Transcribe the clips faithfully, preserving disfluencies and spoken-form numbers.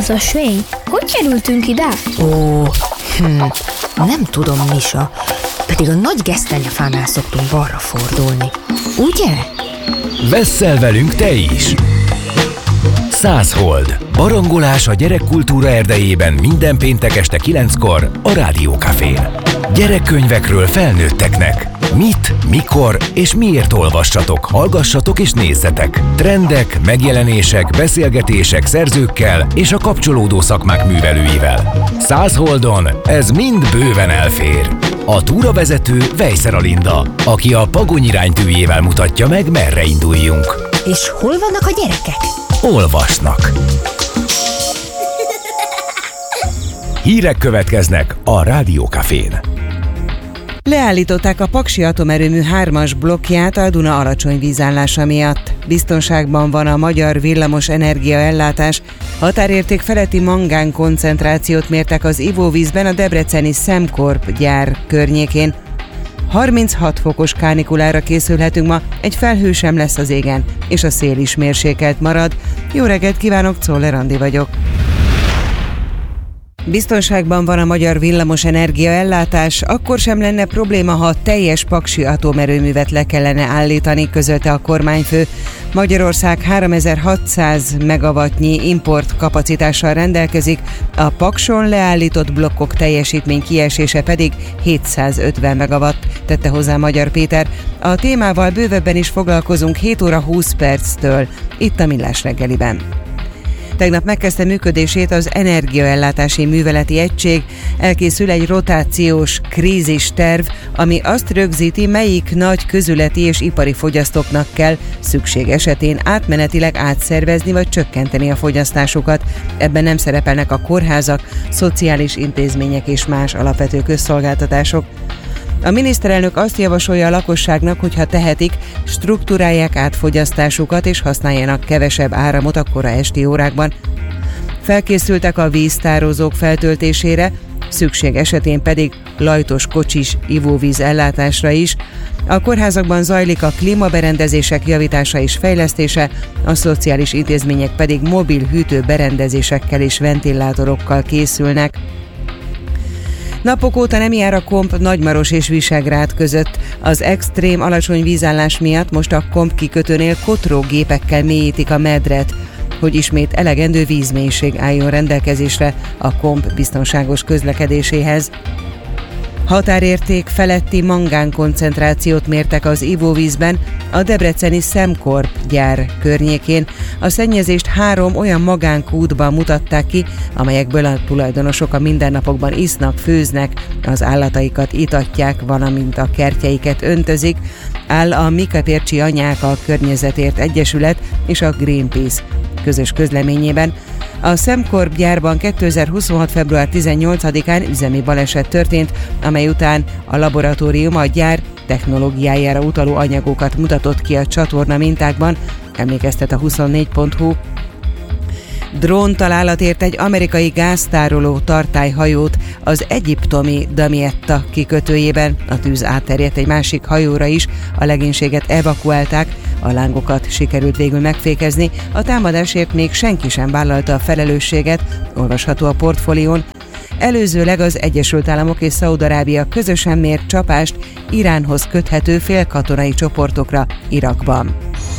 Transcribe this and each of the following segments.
az ösvény? Hogy kerültünk ide? Ó, hm, nem tudom, Misa. Pedig a nagy gesztenyefánál szoktunk balra fordulni. Ugye? Vesszel velünk te is! Száz hold. Barangolás a gyerekkultúra erdejében minden péntek este kilenckor a Rádió Cafén. Gyerekkönyvekről felnőtteknek. Mit, mikor és miért olvassatok, hallgassatok és nézzetek. Trendek, megjelenések, beszélgetések szerzőkkel és a kapcsolódó szakmák művelőivel. Száz holdon ez mind bőven elfér. A túravezető Vejszer Alinda, aki a Pagony iránytűjével mutatja meg, merre induljunk. És hol vannak a gyerekek? Olvasnak. Hírek következnek a Rádió Cafén. Leállították a Paksi atomerőmű hármas blokkját a Duna alacsony vízállása miatt. Biztonságban van a magyar villamos energiaellátás. Határérték feletti mangán koncentrációt mértek az ivóvízben a debreceni Szemkorp gyár környékén. harminchat fokos kánikulára készülhetünk ma, egy felhő sem lesz az égen, és a szél is mérsékelt marad. Jó reggelt kívánok, Czoller Andi vagyok. Biztonságban van a magyar villamos energiaellátás, akkor sem lenne probléma, ha a teljes paksi atomerőművet le kellene állítani, közölte a kormányfő. Magyarország háromezer-hatszáz megawattnyi import kapacitással rendelkezik, a Pakson leállított blokkok teljesítmény kiesése pedig hétszázötven megawatt, tette hozzá Magyar Péter. A témával bővebben is foglalkozunk hét óra húsz perctől, itt a Millás reggeliben. Tegnap megkezdte működését az Energiaellátási Műveleti Egység, elkészül egy rotációs krízisterv, ami azt rögzíti, melyik nagy közületi és ipari fogyasztóknak kell szükség esetén átmenetileg átszervezni vagy csökkenteni a fogyasztásukat. Ebben nem szerepelnek a kórházak, szociális intézmények és más alapvető közszolgáltatások. A miniszterelnök azt javasolja a lakosságnak, hogy ha tehetik, struktúrálják át fogyasztásukat és használjanak kevesebb áramot a kora esti órákban. Felkészültek a víztározók feltöltésére, szükség esetén pedig lajtos kocsis ivóvíz ellátásra is. A kórházakban zajlik a klímaberendezések javítása és fejlesztése, a szociális intézmények pedig mobil hűtőberendezésekkel és ventilátorokkal készülnek. Napok óta nem jár a komp Nagymaros és Visegrád között. Az extrém alacsony vízállás miatt most a komp kikötőnél kotrógépekkel mélyítik a medret, hogy ismét elegendő vízmélység álljon rendelkezésre a komp biztonságos közlekedéséhez. Határérték feletti mangánkoncentrációt mértek az ivóvízben a debreceni Szemkorp gyár környékén. A szennyezést három olyan magánkútban mutatták ki, amelyekből a tulajdonosok a mindennapokban isznak, főznek, az állataikat itatják, valamint a kertjeiket öntözik, áll a Mikapércsi Anyák a Környezetért Egyesület és a Greenpeace közös közleményében. A Szemkorp gyárban kétezer-huszonhat. február tizennyolcadikán üzemi baleset történt, amely után a laboratórium a gyár technológiájára utaló anyagokat mutatott ki a csatorna mintákban, emlékeztet a huszonnégy pont hu. Dróntalálat ért egy amerikai gáztároló tartályhajót az egyiptomi Damietta kikötőjében. A tűz átterjedt egy másik hajóra is, a legénységet evakuálták, a lángokat sikerült végül megfékezni, a támadásért még senki sem vállalta a felelősséget, olvasható a portfólión. Előzőleg az Egyesült Államok és Szaúd-Arábia közösen mért csapást Iránhoz köthető félkatonai csoportokra Irakban.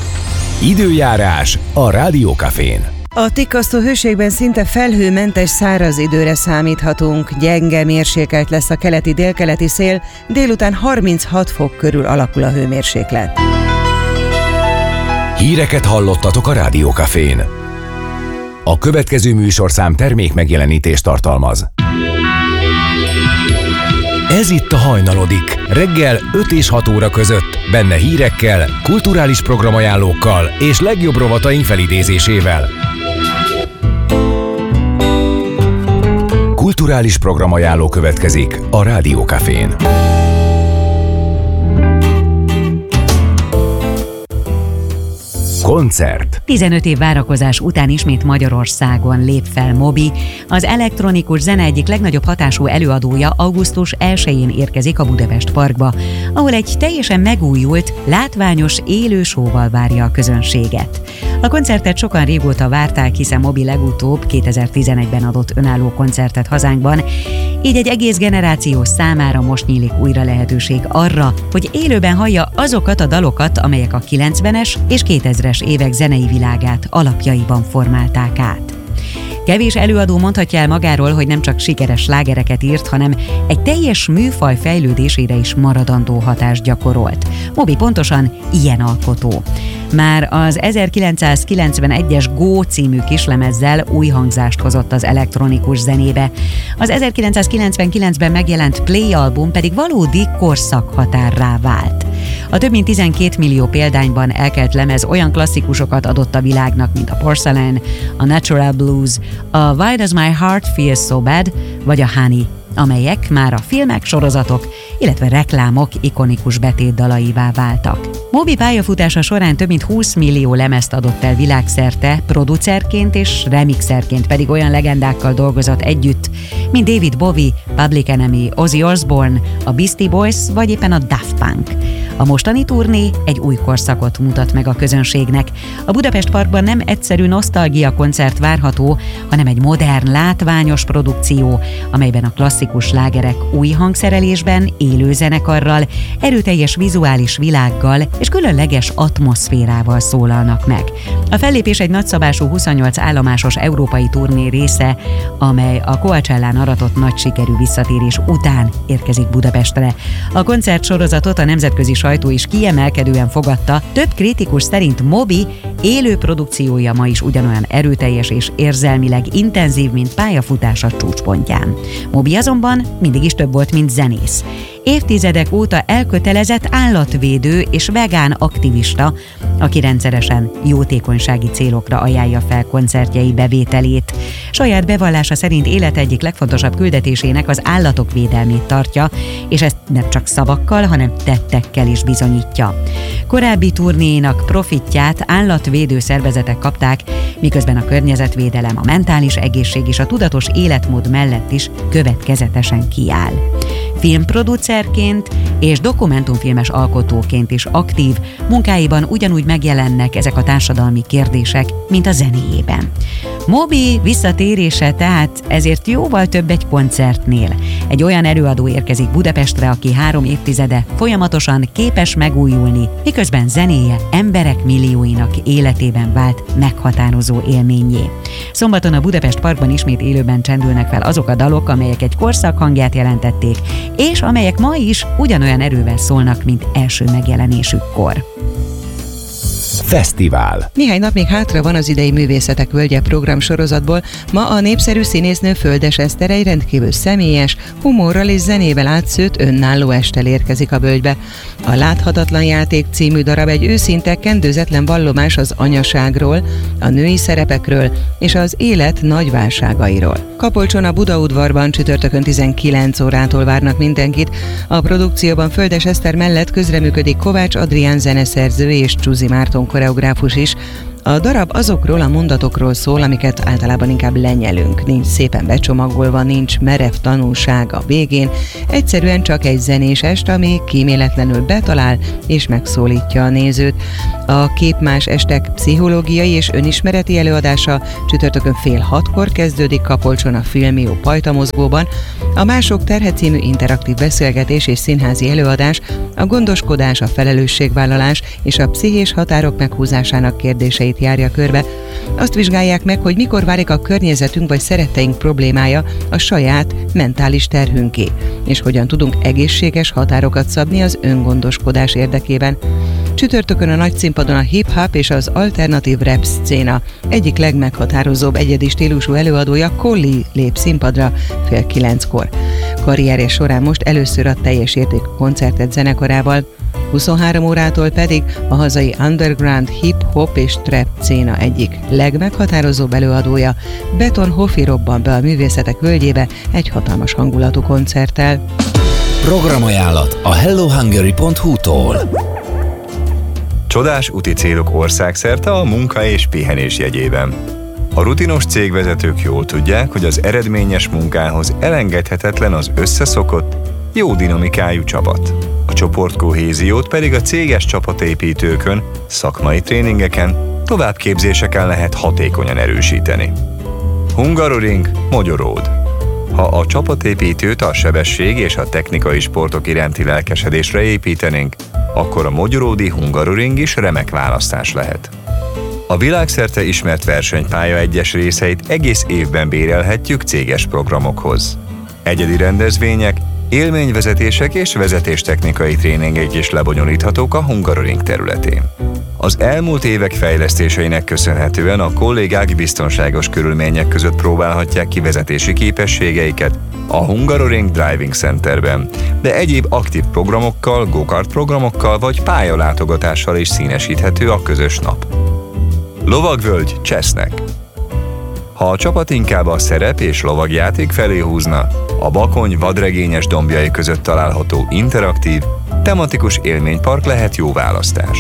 Időjárás a Rádió Cafén. A tikkasztó hőségben szinte felhőmentes száraz időre számíthatunk, gyenge mérsékelt lesz a keleti-délkeleti szél, délután harminchat fok körül alakul a hőmérséklet. Híreket hallottatok a Rádió Cafén. A következő műsorszám termék megjelenítést tartalmaz. Ez itt a Hajnalodik, reggel öt és hat óra között, benne hírekkel, kulturális programajánlókkal és legjobb rovataink felidézésével. Kulturális programajánló következik a Rádió Cafén. Koncert. tizenöt év várakozás után ismét Magyarországon lép fel Moby. Az elektronikus zene egyik legnagyobb hatású előadója augusztus elsején érkezik a Budapest Parkba, ahol egy teljesen megújult, látványos élő showval várja a közönséget. A koncertet sokan régóta várták, hiszen Moby legutóbb kétezer-tizenegyben adott önálló koncertet hazánkban, így egy egész generáció számára most nyílik újra lehetőség arra, hogy élőben hallja azokat a dalokat, amelyek a kilencvenes és kétezres évek zenei világát alapjaiban formálták át. Kevés előadó mondhatja el magáról, hogy nem csak sikeres slágereket írt, hanem egy teljes műfaj fejlődésére is maradandó hatást gyakorolt. Moby pontosan ilyen alkotó. Már az ezerkilencszázkilencvenegyes Go című kislemezzel új hangzást hozott az elektronikus zenébe. Az ezerkilencszázkilencvenkilencben megjelent Play album pedig valódi korszakhatárrá vált. A több mint tizenkét millió példányban elkelt lemez olyan klasszikusokat adott a világnak, mint a Porcelain, a Natural Blues, a Why Does My Heart Feel So Bad vagy a Honey, amelyek már a filmek, sorozatok, illetve reklámok ikonikus betétdalaivá váltak. Moby pályafutása során több mint húsz millió lemezt adott el világszerte, producerként és remixerként pedig olyan legendákkal dolgozott együtt, mint David Bowie, Public Enemy, Ozzy Osbourne, a Beastie Boys vagy éppen a Daft Punk. A mostani turné egy új korszakot mutat meg a közönségnek. A Budapest Parkban nem egyszerű nosztalgia koncert várható, hanem egy modern, látványos produkció, amelyben a klasszikus slágerek új hangszerelésben, élő zenekarral, erőteljes vizuális világgal és különleges atmoszférával szólalnak meg. A fellépés egy nagyszabású huszonnyolc állomásos európai turné része, amely a Coachellán aratott nagy sikerű visszatérés után érkezik Budapestre. A koncertsorozatot a nemzetközi sajtó is kiemelkedően fogadta, több kritikus szerint Moby élő produkciója ma is ugyanolyan erőteljes és érzelmileg intenzív, mint pályafutása csúcspontján. Moby azonban mindig is több volt, mint zenész. Évtizedek óta elkötelezett állatvédő és vegán aktivista, aki rendszeresen jótékonysági célokra ajánlja fel koncertjei bevételét. Saját bevallása szerint élet egyik legfontosabb küldetésének az állatok védelmét tartja, és ezt nem csak szavakkal, hanem tettekkel is bizonyítja. Korábbi turnéinak profitját állatvédő szervezetek kapták, miközben a környezetvédelem, a mentális egészség és a tudatos életmód mellett is következetesen kiáll. Filmproducerként és dokumentumfilmes alkotóként is aktív, munkáiban ugyanúgy megjelennek ezek a társadalmi kérdések, mint a zenéjében. Moby visszatérése tehát ezért jóval több egy koncertnél. Egy olyan előadó érkezik Budapestre, aki három évtizede folyamatosan képes megújulni, miközben zenéje emberek millióinak életében vált meghatározó élménnyé. Szombaton a Budapest Parkban ismét élőben csendülnek fel azok a dalok, amelyek egy korszak hangját jelentették, és amelyek ma is ugyanolyan erővel szólnak, mint első megjelenésükkor. Fesztivál. Néhány nap még hátra van az idei Művészetek Völgye program sorozatból. Ma a népszerű színésznő Földes Eszter egy rendkívül személyes, humorral és zenével átszőtt önálló esttel érkezik a völgybe. A Láthatatlan játék című darab egy őszinte, kendőzetlen vallomás az anyaságról, a női szerepekről és az élet nagy válságairól. Kapolcson a Budaudvarban csütörtökön tizenkilenc órától várnak mindenkit. A produkcióban Földes Eszter mellett közreműködik Kovács Adrián zeneszerző és Csuzi Márton koreográfus is. A darab azokról a mondatokról szól, amiket általában inkább lenyelünk. Nincs szépen becsomagolva, nincs merev tanulság a végén, egyszerűen csak egy zenés est, ami kíméletlenül betalál és megszólítja a nézőt. A Képmás estek pszichológiai és önismereti előadása csütörtökön fél hatkor kezdődik Kapolcson a Filmió Pajtamozgóban. A Mások terhe című interaktív beszélgetés és színházi előadás a gondoskodás, a felelősségvállalás és a pszichés határok meghúzásának kérdéseit járja körbe. Azt vizsgálják meg, hogy mikor válik a környezetünk vagy szeretteink problémája a saját mentális terhünké, és hogyan tudunk egészséges határokat szabni az öngondoskodás érdekében. Csütörtökön a nagy színpadon a hip-hop és az alternatív rap szcéna egyik legmeghatározóbb egyedi stílusú előadója, Kolli lép színpadra fél kilenckor. Karrierje során most először a teljes értékű koncertet zenekarával, huszonhárom órától pedig a hazai underground hip-hop és trap szcéna egyik legmeghatározóbb előadója, Beton Hofi robban be a Művészetek Völgyébe egy hatalmas hangulatú koncerttel. Programajánlat a hello hungary pont hu-tól. Csodás úti célok országszerte a munka és pihenés jegyében. A rutinos cégvezetők jól tudják, hogy az eredményes munkához elengedhetetlen az összeszokott, jó dinamikájú csapat. A csoportkohéziót pedig a céges csapatépítőkön, szakmai tréningeken, továbbképzéseken lehet hatékonyan erősíteni. Hungaroring, Magyaród. Ha a csapatépítőt a sebesség és a technikai sportok iránti lelkesedésre építenénk, akkor a magyaródi Hungaroring is remek választás lehet. A világszerte ismert versenypálya egyes részeit egész évben bérelhetjük céges programokhoz. Egyedi rendezvények, élményvezetések és vezetéstechnikai tréningek is lebonyolíthatók a Hungaroring területén. Az elmúlt évek fejlesztéseinek köszönhetően a kollégák biztonságos körülmények között próbálhatják ki vezetési képességeiket a Hungaroring Driving Centerben, de egyéb aktív programokkal, go-kart programokkal vagy pályalátogatással is színesíthető a közös nap. Lovagvölgy, Csesznek. Ha a csapat inkább a szerep és lovagjáték felé húzna, a Bakony vadregényes dombjai között található interaktív, tematikus élménypark lehet jó választás.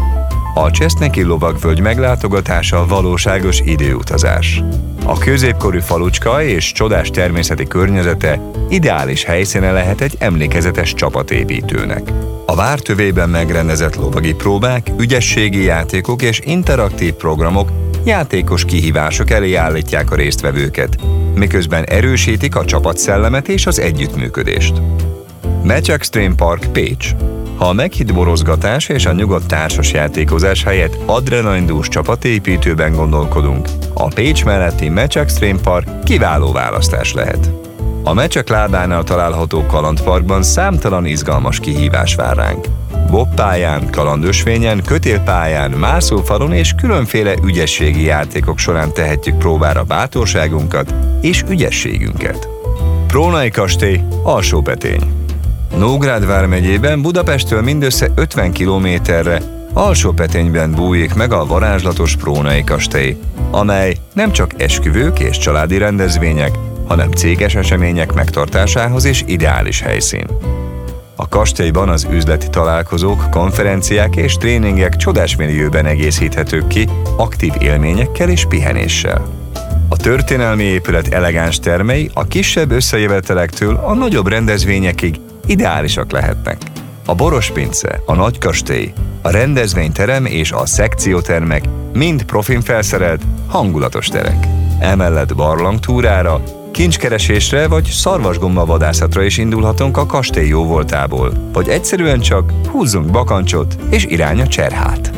A Cseszneki lovagvölgy meglátogatása valóságos időutazás. A középkorú falucska és csodás természeti környezete ideális helyszíne lehet egy emlékezetes csapatépítőnek. A vártövében megrendezett lovagi próbák, ügyességi játékok és interaktív programok játékos kihívások elé állítják a résztvevőket, miközben erősítik a csapatszellemet és az együttműködést. Match Extreme Park, Pécs. Ha a meghitt borozgatás és a nyugodt társas játékozás helyett adrenalindús csapatépítőben gondolkodunk, a Pécs melletti Match Extreme Park kiváló választás lehet. A Mecsek lábánál található kalandparkban számtalan izgalmas kihívás vár ránk. Bobpályán, kalandösvényen, kötélpályán, mászófalon és különféle ügyességi játékok során tehetjük próbára bátorságunkat és ügyességünket. Prónai kastély, Alsópetény. Nógrád vármegyében Budapesttől mindössze ötven kilométerre Alsópetényben bújik meg a varázslatos Prónai kastély, amely nem csak esküvők és családi rendezvények, hanem céges események megtartásához is ideális helyszín. A kastélyban az üzleti találkozók, konferenciák és tréningek csodás millióben egészíthetők ki aktív élményekkel és pihenéssel. A történelmi épület elegáns termei a kisebb összejövetelektől a nagyobb rendezvényekig ideálisak lehetnek. A Borospince, a Nagykastély, a rendezvényterem és a szekciótermek mind profin felszerelt, hangulatos terek. Emellett barlangtúrára, kincskeresésre vagy szarvasgomba vadászatra is indulhatunk a kastély jóvoltából, vagy egyszerűen csak húzzunk bakancsot és irány a Cserhát.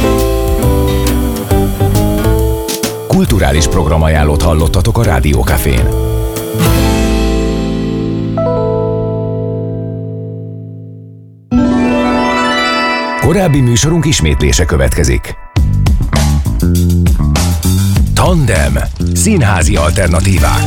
Kulturális programajánlót hallottatok a Rádió Cafén. Korábbi műsorunk ismétlése következik. Tandem. Színházi alternatívák.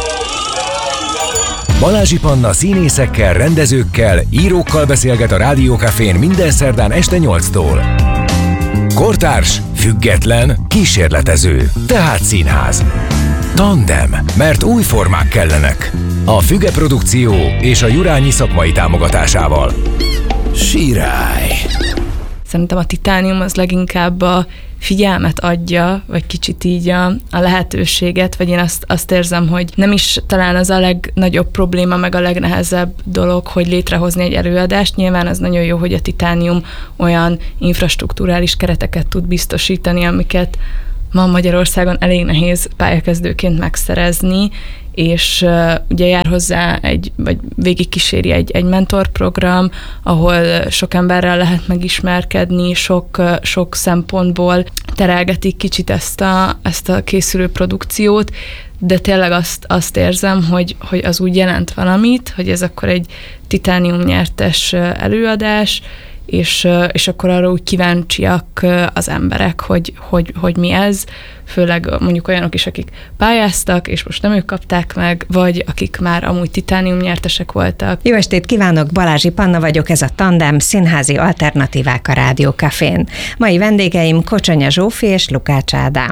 Balázsi Panna színészekkel, rendezőkkel, írókkal beszélget a Rádió Cafén minden szerdán este nyolctól. Kortárs, független, kísérletező, tehát színház. Tandem, mert új formák kellenek. A Füge Produkció és a Jurányi szakmai támogatásával. Sirály. Szerintem a Titánium az leginkább a figyelmet adja, vagy kicsit így a, a lehetőséget, vagy én azt, azt érzem, hogy nem is talán az a legnagyobb probléma, meg a legnehezebb dolog, hogy létrehozni egy előadást. Nyilván az nagyon jó, hogy a Titánium olyan infrastrukturális kereteket tud biztosítani, amiket ma Magyarországon elég nehéz pályakezdőként megszerezni, és uh, ugye jár hozzá egy, vagy végigkíséri egy, egy mentorprogram, ahol sok emberrel lehet megismerkedni, sok, uh, sok szempontból terelgetik kicsit ezt a, ezt a készülő produkciót, de tényleg azt, azt érzem, hogy, hogy az úgy jelent valamit, hogy ez akkor egy Titánium nyertes előadás, és, és akkor arra úgy kíváncsiak az emberek, hogy, hogy, hogy mi ez, főleg mondjuk olyanok is, akik pályáztak, és most nem ők kapták meg, vagy akik már amúgy Titánium nyertesek voltak. Jó estét kívánok, Balázsi Panna vagyok, ez a Tandem, színházi alternatívák a Rádió Cafén. Mai vendégeim Kocsonya Zsófi és Lukács Ádám.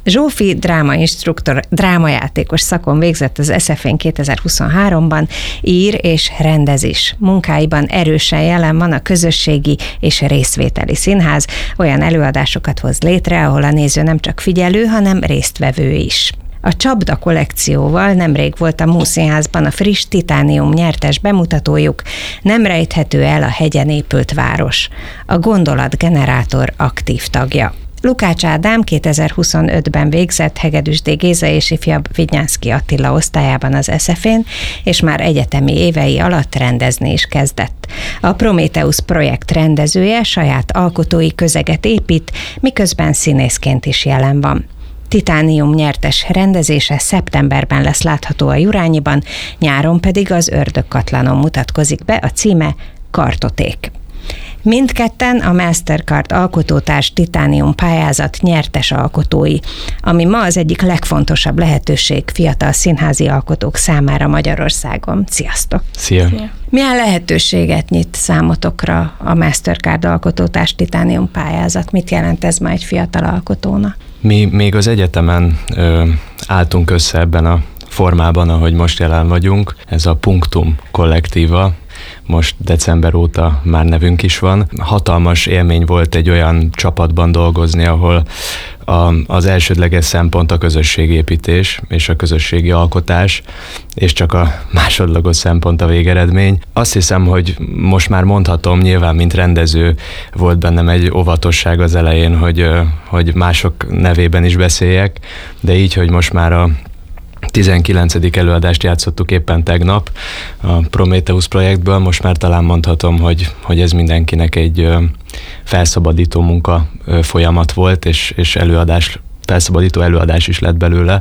Zsófi drámainstruktor, drámajátékos szakon végzett az es ef en kétezer-huszonháromban, ír és rendez is. Munkáiban erősen jelen van a közösségi és részvételi színház, olyan előadásokat hoz létre, ahol a néző nem csak figyelő, hanem résztvevő is. A Csapda kollekcióval nemrég volt a Múszínházban a friss Titánium nyertes bemutatójuk, Nem rejthető el a hegyen épült város. A gondolatgenerátor aktív tagja. Lukács Ádám kétezer-huszonötben végzett Hegedűs Géza és ifjabb Vidnyánszky Attila osztályában az es ef en, és már egyetemi évei alatt rendezni is kezdett. A Prométeusz projekt rendezője saját alkotói közeget épít, miközben színészként is jelen van. Titánium nyertes rendezése szeptemberben lesz látható a Jurányiban, nyáron pedig az Ördögkatlanon mutatkozik be, a címe Kartoték. Mindketten a Mastercard alkotótárs Titánium pályázat nyertes alkotói, ami ma az egyik legfontosabb lehetőség fiatal színházi alkotók számára Magyarországon. Sziasztok! Szia! Szia. Milyen lehetőséget nyit számotokra a Mastercard alkotótárs Titánium pályázat? Mit jelent ez ma egy fiatal alkotónak? Mi még az egyetemen ö, álltunk össze ebben a formában, ahogy most jelen vagyunk. Ez a Punktum kollektíva. Most december óta már nevünk is van. Hatalmas élmény volt egy olyan csapatban dolgozni, ahol a, az elsődleges szempont a közösségépítés és a közösségi alkotás, és csak a másodlagos szempont a végeredmény. Azt hiszem, hogy most már mondhatom, nyilván mint rendező volt bennem egy óvatosság az elején, hogy, hogy mások nevében is beszéljek, de így, hogy most már a tizenkilencedik előadást játszottuk éppen tegnap a Prométeusz projektből, most már talán mondhatom, hogy, hogy ez mindenkinek egy felszabadító munka folyamat volt, és, és előadás, felszabadító előadás is lett belőle.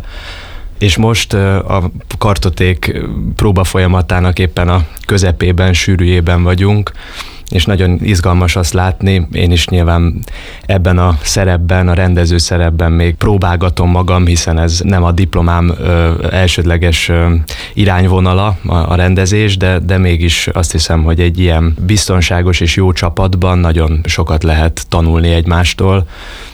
És most a kartoték próba folyamatának éppen a közepében, sűrűjében vagyunk, és nagyon izgalmas azt látni, én is nyilván ebben a szerepben, a rendező szerepben még próbálgatom magam, hiszen ez nem a diplomám ö, elsődleges ö, irányvonala a, a rendezés, de, de mégis azt hiszem, hogy egy ilyen biztonságos és jó csapatban nagyon sokat lehet tanulni egymástól,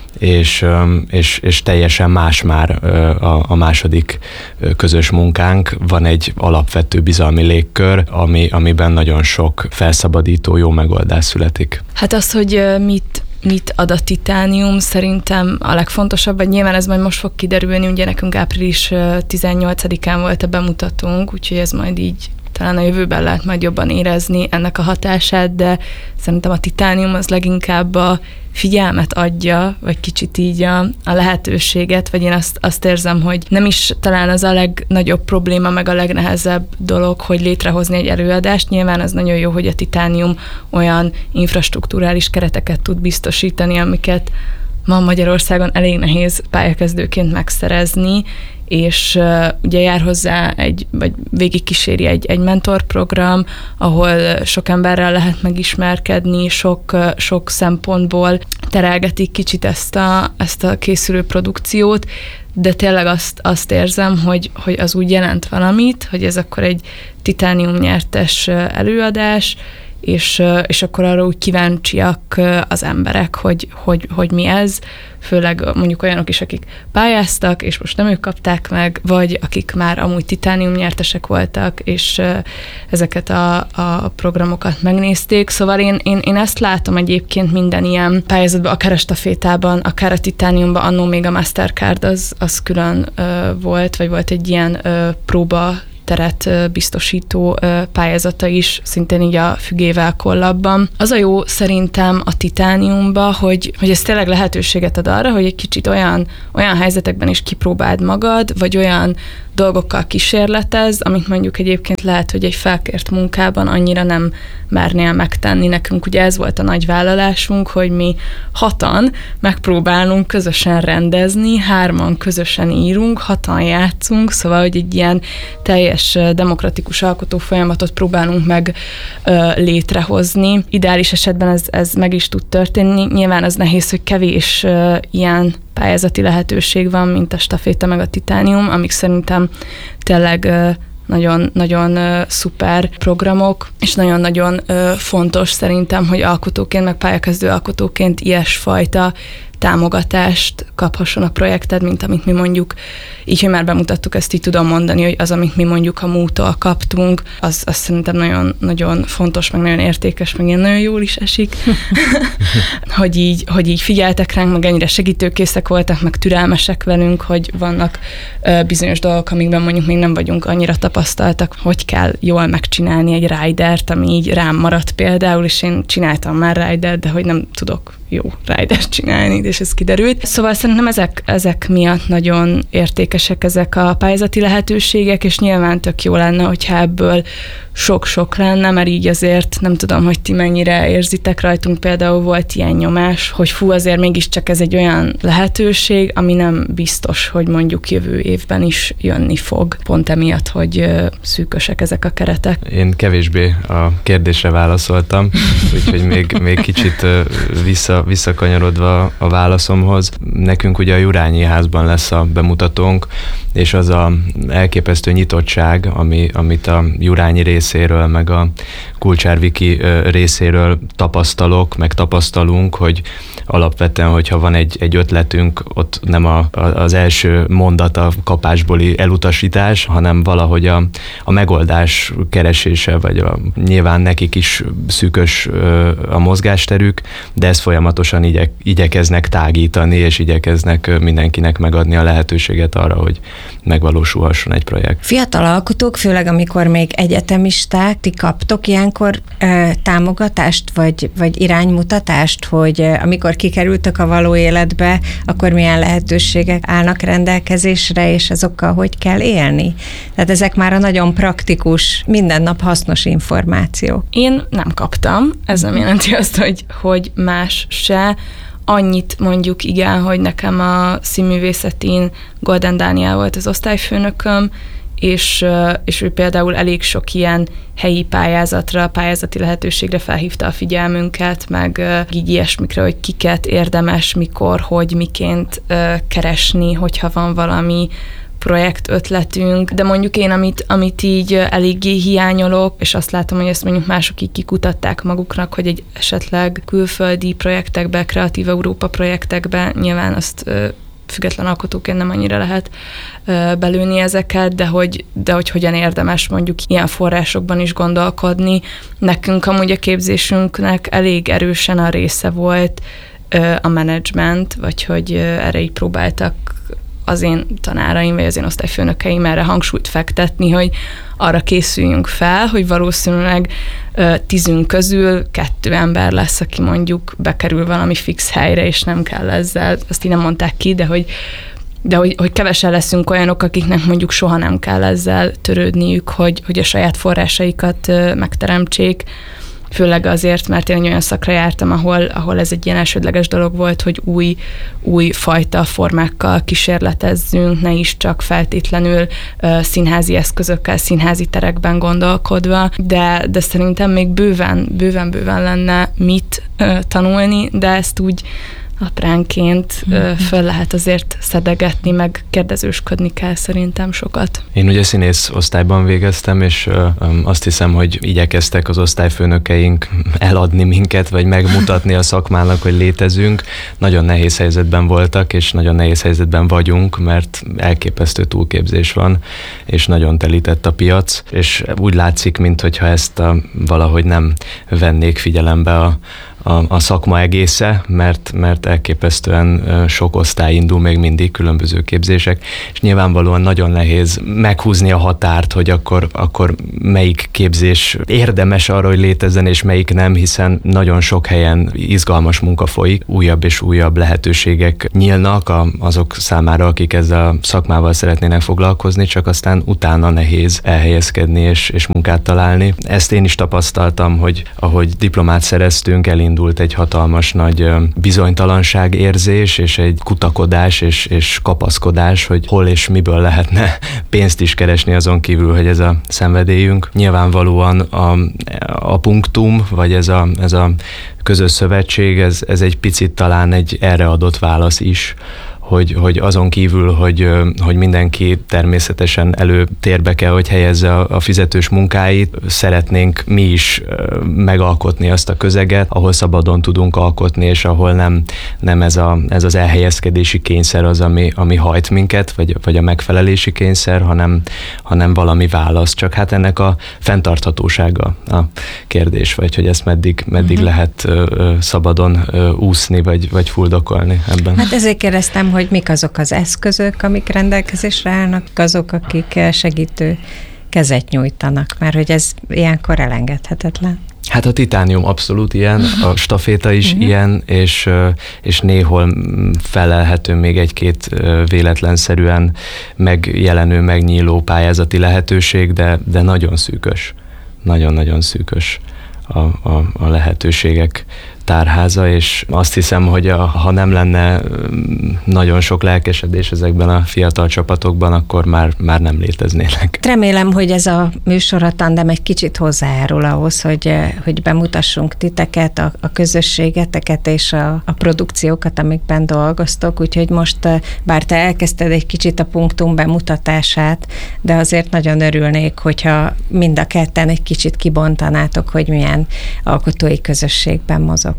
és, és, és teljesen más már a, a második közös munkánk. Van egy alapvető bizalmi légkör, ami, amiben nagyon sok felszabadító jó megoldás születik. Hát az, hogy mit mit ad a Titánium, szerintem a legfontosabb, vagy nyilván ez majd most fog kiderülni, ugye nekünk április tizennyolcadikán volt a bemutatónk, úgyhogy ez majd így talán a jövőben lehet majd jobban érezni ennek a hatását, de szerintem a Titánium az leginkább a figyelmet adja, vagy kicsit így a, a lehetőséget, vagy én azt, azt érzem, hogy nem is talán az a legnagyobb probléma, meg a legnehezebb dolog, hogy létrehozni egy előadást. Nyilván az nagyon jó, hogy a Titánium olyan infrastrukturális kereteket tud biztosítani, amiket ma Magyarországon elég nehéz pályakezdőként megszerezni, és uh, ugye jár hozzá egy, vagy végigkíséri egy, egy mentorprogram, ahol sok emberrel lehet megismerkedni, sok, uh, sok szempontból terelgetik kicsit ezt a, ezt a készülő produkciót, de tényleg azt, azt érzem, hogy, hogy az úgy jelent valamit, hogy ez akkor egy Titánium nyertes előadás, és, és akkor arra úgy kíváncsiak az emberek, hogy, hogy, hogy mi ez, főleg mondjuk olyanok is, akik pályáztak, és most nem ők kapták meg, vagy akik már amúgy Titánium nyertesek voltak, és ezeket a, a programokat megnézték. Szóval én, én, én ezt látom egyébként minden ilyen pályázatban, akár a stafétában, akár a Titániumban, annó még a Mastercard az, az külön ö, volt, vagy volt egy ilyen ö, próba teret biztosító pályázata is, szintén így a Fügével kollabban. Az a jó szerintem a Titániumba, hogy, hogy ez tényleg lehetőséget ad arra, hogy egy kicsit olyan, olyan helyzetekben is kipróbáld magad, vagy olyan dolgokkal kísérletez, amit mondjuk egyébként lehet, hogy egy felkért munkában annyira nem mernél megtenni. Nekünk ugye ez volt a nagy vállalásunk, hogy mi hatan megpróbálunk közösen rendezni, hárman közösen írunk, hatan játszunk, szóval, hogy egy ilyen teljes demokratikus alkotó folyamatot próbálunk meg ö, létrehozni. Ideális esetben ez, ez meg is tud történni. Nyilván az nehéz, hogy kevés ö, ilyen pályázati lehetőség van, mint a staféta meg a Titánium, amik szerintem tényleg ö, nagyon, nagyon ö, szuper programok, és nagyon-nagyon ö, fontos szerintem, hogy alkotóként, meg pályakezdő alkotóként ilyesfajta támogatást kaphasson a projekted, mint amit mi mondjuk, így, hogy már bemutattuk, ezt így tudom mondani, hogy az, amit mi mondjuk a mútól kaptunk, az, az szerintem nagyon, nagyon fontos, meg nagyon értékes, meg ilyen nagyon jól is esik, hogy, így, hogy így figyeltek ránk, meg ennyire segítőkészek voltak, meg türelmesek velünk, hogy vannak ö, bizonyos dolgok, amikben mondjuk még nem vagyunk annyira tapasztaltak, hogy kell jól megcsinálni egy ridert, ami így rám maradt például, és én csináltam már ridert, de hogy nem tudok jó ridert csinálni, és ez kiderült. Szóval szerintem ezek, ezek miatt nagyon értékesek ezek a pályázati lehetőségek, és nyilván tök jó lenne, hogyha ebből sok-sok lenne, mert így azért nem tudom, hogy ti mennyire érzitek, rajtunk például volt ilyen nyomás, hogy fú, azért mégiscsak ez egy olyan lehetőség, ami nem biztos, hogy mondjuk jövő évben is jönni fog. Pont emiatt, hogy szűkösek ezek a keretek. Én kevésbé a kérdésre válaszoltam, úgyhogy még, még kicsit vissza, visszakanyarodva a válaszomhoz. Nekünk ugye a Jurányi Házban lesz a bemutatónk, és az a elképesztő nyitottság, ami, amit a Jurányi részéről, meg a Kulcsár Viki részéről tapasztalok, meg tapasztalunk, hogy alapvetően, hogyha van egy, egy ötletünk, ott nem a, a, az első mondat a kapásbóli elutasítás, hanem valahogy a, a megoldás keresése, vagy a, nyilván nekik is szűkös a mozgásterük, de ezt folyamatosan igye, igyekeznek tágítani, és igyekeznek mindenkinek megadni a lehetőséget arra, hogy megvalósulhasson egy projekt. Fiatal alkotók, főleg amikor még egyetemisták, ti kaptok ilyenkor ö, támogatást, vagy, vagy iránymutatást, hogy ö, amikor kikerültök a való életbe, akkor milyen lehetőségek állnak rendelkezésre, és azokkal hogy kell élni? Tehát ezek már a nagyon praktikus, minden nap hasznos információk. Én nem kaptam, ez nem jelenti azt, hogy, hogy más se. Annyit mondjuk igen, hogy nekem a színművészetén Golden Dániel volt az osztályfőnököm, és, és ő például elég sok ilyen helyi pályázatra, pályázati lehetőségre felhívta a figyelmünket, meg így ilyesmikre, hogy kiket érdemes, mikor, hogy, miként keresni, hogyha van valami projekt ötletünk, de mondjuk én, amit, amit így eléggé hiányolok, és azt látom, hogy ezt mondjuk mások így kikutatták maguknak, hogy egy esetleg külföldi projektekbe, Kreatív Európa projektekbe, nyilván azt független alkotóként nem annyira lehet belőni ezeket, de hogy, de hogy hogyan érdemes mondjuk ilyen forrásokban is gondolkodni. Nekünk amúgy a képzésünknek elég erősen a része volt a menedzsment, vagy hogy erre így próbáltak az én tanáraim, vagy az én osztályfőnökeim erre hangsúlyt fektetni, hogy arra készüljünk fel, hogy valószínűleg tízünk közül kettő ember lesz, aki mondjuk bekerül valami fix helyre, és nem kell ezzel, azt így nem mondták ki, de hogy de hogy, hogy kevesen leszünk olyanok, akiknek mondjuk soha nem kell ezzel törődniük, hogy, hogy a saját forrásaikat megteremtsék, főleg azért, mert én egy olyan szakra jártam, ahol, ahol ez egy ilyen elsődleges dolog volt, hogy új, új fajta formákkal kísérletezzünk, ne is csak feltétlenül uh, színházi eszközökkel, színházi terekben gondolkodva, de, de szerintem még bőven, bőven, bőven lenne mit uh, tanulni, de ezt úgy apránként mm-hmm. föl lehet azért szedegetni, meg kérdezősködni kell szerintem sokat. Én ugye színész osztályban végeztem, és azt hiszem, hogy igyekeztek az osztályfőnökeink eladni minket, vagy megmutatni a szakmának, hogy létezünk. Nagyon nehéz helyzetben voltak, és nagyon nehéz helyzetben vagyunk, mert elképesztő túlképzés van, és nagyon telített a piac, és úgy látszik, minthogyha ezt a, valahogy nem vennék figyelembe a A, a szakma egésze, mert, mert elképesztően sok osztály indul még mindig, különböző képzések, és nyilvánvalóan nagyon nehéz meghúzni a határt, hogy akkor, akkor melyik képzés érdemes arra, hogy létezzen, és melyik nem, hiszen nagyon sok helyen izgalmas munka folyik, újabb és újabb lehetőségek nyílnak a, azok számára, akik ezzel a szakmával szeretnének foglalkozni, csak aztán utána nehéz elhelyezkedni és, és munkát találni. Ezt én is tapasztaltam, hogy ahogy diplomát szereztünk, elindult indult egy hatalmas nagy bizonytalanság érzés, és egy kutakodás és, és kapaszkodás, hogy hol és miből lehetne pénzt is keresni azon kívül, hogy ez a szenvedélyünk. Nyilvánvalóan a, a punktum, vagy ez a, ez a közös szövetség, ez, ez egy picit talán egy erre adott válasz is, hogy, hogy azon kívül, hogy, hogy mindenki természetesen előtérbe kell, hogy helyezze a, a fizetős munkáit, szeretnénk mi is megalkotni azt a közeget, ahol szabadon tudunk alkotni, és ahol nem, nem ez, a, ez az elhelyezkedési kényszer az, ami, ami hajt minket, vagy, vagy a megfelelési kényszer, hanem, hanem valami válasz. Csak hát ennek a fenntarthatósága a kérdés, vagy hogy ezt meddig, meddig uh-huh. lehet ö, ö, szabadon ö, úszni, vagy, vagy fuldokolni ebben. Hát ezért kérdeztem, hogy mik azok az eszközök, amik rendelkezésre állnak, azok, akik segítő kezet nyújtanak, mert hogy ez ilyenkor elengedhetetlen. Hát a titánium abszolút ilyen, a staféta is uh-huh. ilyen, és, és néhol felelhető még egy-két véletlenszerűen megjelenő, megnyíló pályázati lehetőség, de, de nagyon szűkös, nagyon-nagyon szűkös a, a, a lehetőségek tárháza, és azt hiszem, hogy a, ha nem lenne nagyon sok lelkesedés ezekben a fiatal csapatokban, akkor már, már nem léteznének. Remélem, hogy ez a műsor, a Tandem egy kicsit hozzájárul ahhoz, hogy, hogy bemutassunk titeket, a, a közösségeteket és a, a produkciókat, amikben dolgoztok, úgyhogy most, bár te elkezdted egy kicsit a Punktum bemutatását, de azért nagyon örülnék, hogyha mind a ketten egy kicsit kibontanátok, hogy milyen alkotói közösségben mozog.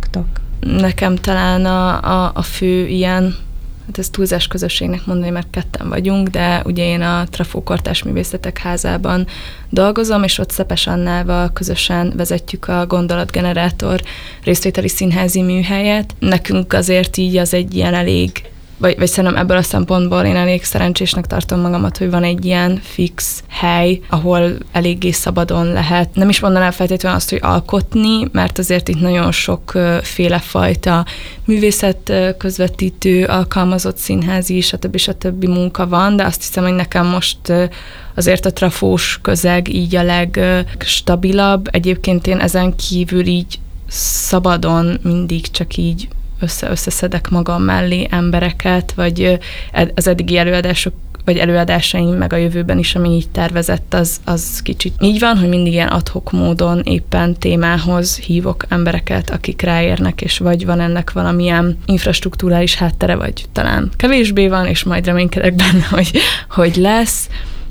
Nekem talán a, a, a fő ilyen, hát ez túlzás közösségnek mondani, mert ketten vagyunk, de ugye én a Trafó Kortárs Művészetek Házában dolgozom, és ott Szepes Annával közösen vezetjük a Gondolatgenerátor részvételi színházi műhelyet. Nekünk azért így az egy ilyen elég, vagy, vagy szerintem ebből a szempontból én elég szerencsésnek tartom magamat, hogy van egy ilyen fix hely, ahol eléggé szabadon lehet. Nem is mondanám feltétlenül azt, hogy alkotni, mert azért itt nagyon sokféle fajta művészet közvetítő, alkalmazott színházi, stb. stb. Munka van, de azt hiszem, hogy nekem most azért a trafós közeg így a legstabilabb. Egyébként én ezen kívül így szabadon mindig csak így össze-összeszedek magam mellé embereket, vagy az eddigi előadások, vagy előadásaim, meg a jövőben is, ami így tervezett, az, az kicsit így van, hogy mindig ilyen ad hoc módon éppen témához hívok embereket, akik ráérnek, és vagy van ennek valamilyen infrastruktúrális háttere, vagy talán kevésbé van, és majd reménykedek benne, hogy, hogy lesz.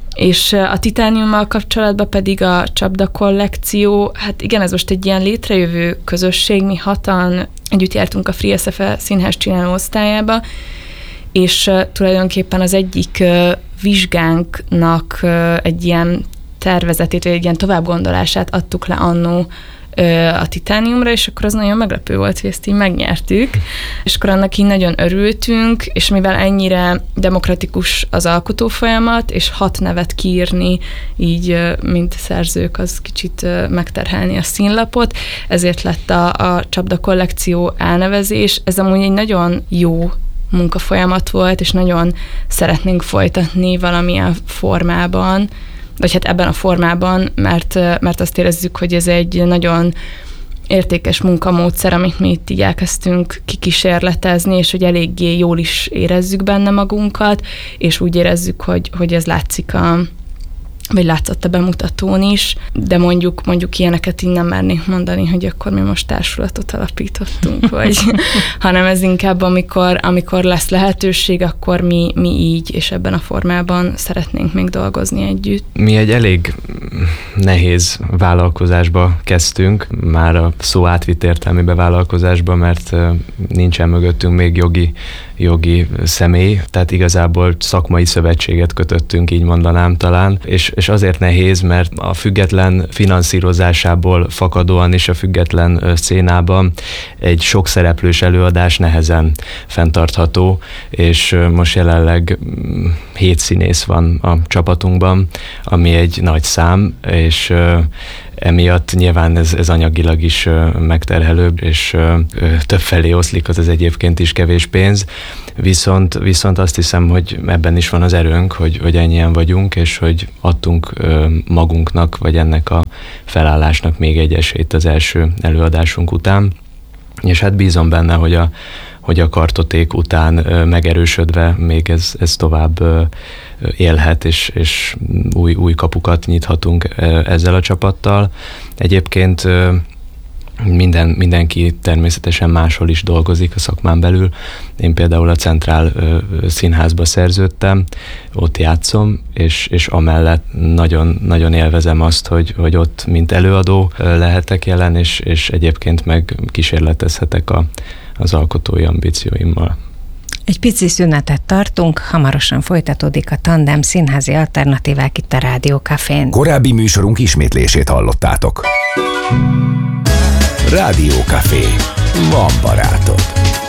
És a titániummal kapcsolatban pedig a csapda kollekció, hát igen, ez most egy ilyen létrejövő közösség, mi hatan együtt jártunk a Free es ef e színház csináló osztályába, és tulajdonképpen az egyik uh, vizsgánknak uh, egy ilyen tervezetét, vagy egy ilyen továbbgondolását adtuk le annó a titániumra, és akkor az nagyon meglepő volt, hogy ezt így megnyertük, és akkor annak így nagyon örültünk, és mivel ennyire demokratikus az alkotó folyamat, és hat nevet kiírni így, mint szerzők, az kicsit megterhelni a színlapot, ezért lett a, a csapda kollekció elnevezés. Ez amúgy egy nagyon jó munkafolyamat volt, és nagyon szeretnénk folytatni valamilyen formában, vagy hát ebben a formában, mert, mert azt érezzük, hogy ez egy nagyon értékes munkamódszer, amit mi itt így elkezdtünk kikísérletezni, és hogy eléggé jól is érezzük benne magunkat, és úgy érezzük, hogy, hogy ez látszik a vagy látszott a bemutatón is, de mondjuk, mondjuk ilyeneket így nem mernék mondani, hogy akkor mi most társulatot alapítottunk, vagy, hanem ez inkább, amikor, amikor lesz lehetőség, akkor mi, mi így, és ebben a formában szeretnénk még dolgozni együtt. Mi egy elég nehéz vállalkozásba kezdtünk, már a szó átvitt értelmében vállalkozásba, mert nincsen mögöttünk még jogi, jogi személy, tehát igazából szakmai szövetséget kötöttünk, így mondanám talán, és és azért nehéz, mert a független finanszírozásából fakadóan és a független szcénában egy sok szereplős előadás nehezen fenntartható, és most jelenleg hét színész van a csapatunkban, ami egy nagy szám, és emiatt nyilván ez, ez anyagilag is megterhelőbb, és többfelé oszlik, az, az egyébként is kevés pénz, viszont, viszont azt hiszem, hogy ebben is van az erőnk, hogy, hogy ennyien vagyunk, és hogy adtunk magunknak, vagy ennek a felállásnak még egy esélyt az első előadásunk után, és hát bízom benne, hogy a hogy a kartoték után megerősödve még ez, ez tovább élhet, és, és új, új kapukat nyithatunk ezzel a csapattal. Egyébként Minden, mindenki természetesen máshol is dolgozik a szakmán belül. Én például a Centrál Színházba szerződtem, ott játszom, és, és amellett nagyon, nagyon élvezem azt, hogy, hogy ott mint előadó lehetek jelen, és, és egyébként meg kísérletezhetek a, az alkotói ambícióimmal. Egy pici szünetet tartunk, hamarosan folytatódik a Tandem színházi alternatívák itt a Rádió Cafén. Korábbi műsorunk ismétlését hallottátok. Rádió Café. Van barátod.